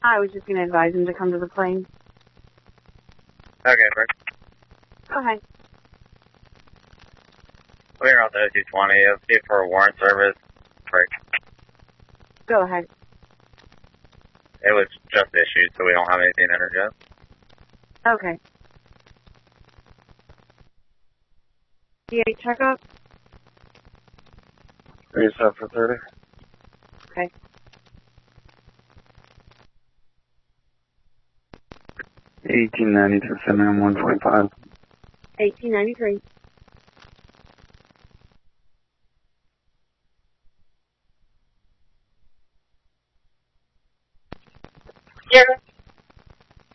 I was just going to advise him to come to the plane. Okay, Brick. Go ahead. We're out there 220. Let's see for a warrant service. Brick. Go ahead. It was just issued, so we don't have anything entered yet. Okay. DA checkup? 37 for 30. Okay. $18.90 to sending him 125. $18.93. Jeremy?